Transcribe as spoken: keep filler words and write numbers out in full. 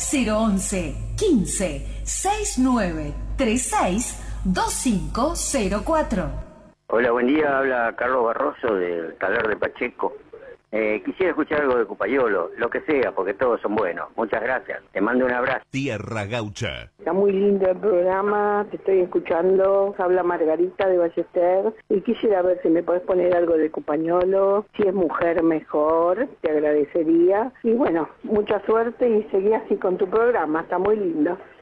cero once quince sesenta y nueve treinta y seis veinticinco cero cuatro. Hola, buen día. Habla Carlos Barroso del Taller de Pacheco. Eh, quisiera escuchar algo de Cupayolo, lo que sea, porque todos son buenos. Muchas gracias. Te mando un abrazo. Tierra Gaucha. Está muy lindo el programa, te estoy escuchando. Habla Margarita de Ballester y quisiera ver si me podés poner algo de Cupañolo. Si es mujer, mejor, te agradecería. Y bueno, mucha suerte y seguí así con tu programa, está muy lindo.